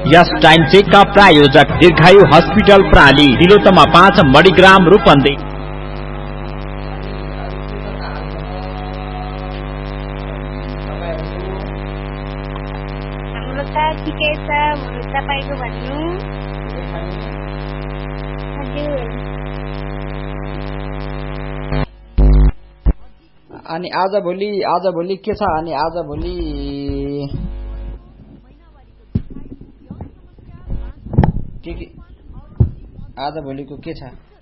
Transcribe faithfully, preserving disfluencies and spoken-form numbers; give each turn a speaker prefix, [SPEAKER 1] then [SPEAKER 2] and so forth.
[SPEAKER 1] यस time चेकका प्रायोजक दीर्घायु hospital प्राली, दिलोतमा पाँच मणिग्राम रूपन्देही।
[SPEAKER 2] हाम्रो त ठिकै छ, तपाईको भन्नु।
[SPEAKER 3] अनि आज भोलि आज भोलि के छ? अनि आज भोलि के के आज भोलिको के छ?